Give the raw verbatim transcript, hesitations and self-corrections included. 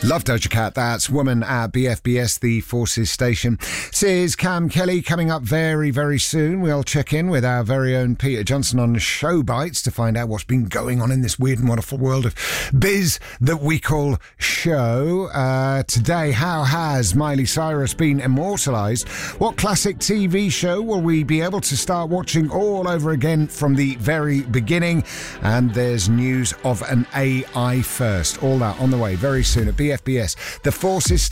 Love Doja Cat. That's Woman at B F B S, the Forces station. This is Cam Kelly coming up very, very soon. We'll check in with our very own Peter Johnson on Show Bites to find out what's been going on in this weird and wonderful world of biz that we call show. Uh, today, how has Miley Cyrus been immortalised? What classic T V show will we be able to start watching all over again from the very beginning? And there's news of an A I first. All that on the way very soon at B F B S, the Forces